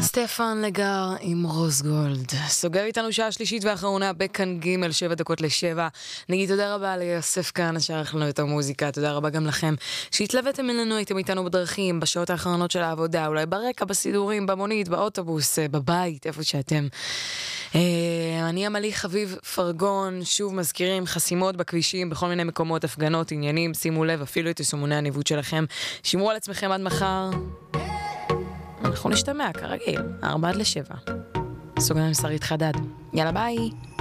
סטפן לגר עם רוזגולד. סוגר איתנו שעה שלישית ואחרונה בכאן ג' 7:07. נגיד תודה רבה ליוסף כאן שערך לנו את המוזיקה. תודה רבה גם לכם שהתלוויתם אלינו, הייתם איתנו בדרכים, בשעות האחרונות של העבודה, אולי ברקע, בסידורים, במונית, באוטובוס, בבית, איפה שאתם. אני עמלי חביב פרגון, שוב מזכירים חסימות בכבישים, בכל מיני מקומות, הפגנות, עניינים, שימו לב, אפילו את יישומוני הניווט שלכם. שמרו על עצמכם עד מחר. אנחנו נשתמע כרגיל, 4-7. סוגריים שרית חדד. יאללה ביי.